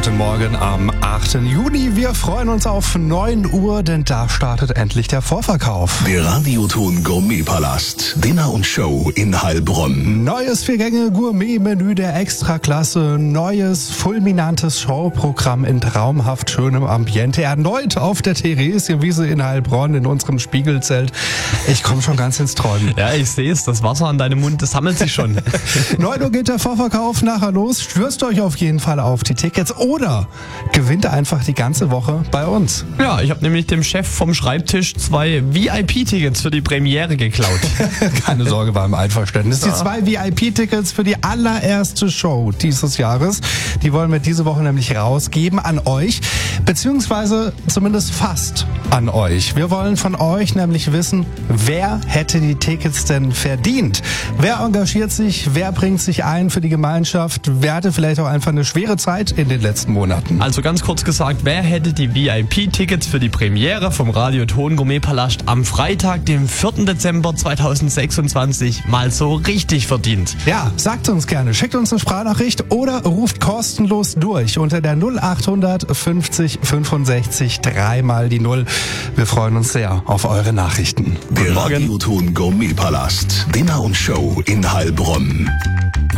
Guten Morgen am 8. Juni. Wir freuen uns auf 9 Uhr, denn da startet endlich der Vorverkauf. Der Radioton Gourmetpalast. Dinner und Show in Heilbronn. Neues 4-Gänge-Gourmet-Menü der Extraklasse. Neues, fulminantes Showprogramm in traumhaft schönem Ambiente. Erneut auf der Theresienwiese in Heilbronn in unserem Spiegelzelt. Ich komme schon ganz ins Träumen. Ja, ich sehe es. Das Wasser an deinem Mund, das sammelt sich schon. 9 Uhr geht der Vorverkauf nachher los. Stürzt euch auf jeden Fall auf die Tickets oder gewinnt einfach die ganze Woche bei uns. Ja, ich habe nämlich dem Chef vom Schreibtisch 2 VIP-Tickets für die Premiere geklaut. Keine Sorge, war im Einverständnis. Die 2 VIP-Tickets für die allererste Show dieses Jahres, die wollen wir diese Woche nämlich rausgeben an euch, beziehungsweise zumindest fast an euch. Wir wollen von euch nämlich wissen, wer hätte die Tickets denn verdient? Wer engagiert sich? Wer bringt sich ein für die Gemeinschaft? Wer hatte vielleicht auch einfach eine schwere Zeit in den letzten Monaten? Also ganz kurz gesagt, wer hätte die VIP-Tickets für die Premiere vom Radioton Gourmetpalast am Freitag, dem 4. Dezember 2026 mal so richtig verdient? Ja, sagt uns gerne. Schickt uns eine Sprachnachricht oder ruft kostenlos durch unter der 0800 50 65 3 mal die 0. Wir freuen uns sehr auf eure Nachrichten. Der Radioton Gourmetpalast. Dinner und Show in Heilbronn.